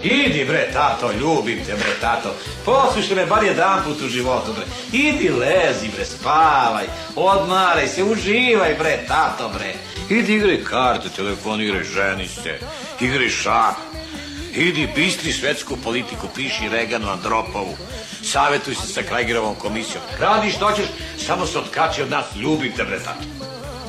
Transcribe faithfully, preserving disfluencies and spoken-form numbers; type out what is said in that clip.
Idi bre, tato, ljubim te bre, tato. Poslušaj me bar jedan put u životu bre. Idi lezi bre, spavaj, odmaraj se, uživaj bre, tato bre. Idi igraj karte, telefoniraj, ženi se, igraj šah. Idi bistri svetsku politiku, piši Reganu, Andropovu. Savjetuj se sa Kragerovom komisijom. Radi što ćeš, samo se otkači od nas, ljubim te bre, tato.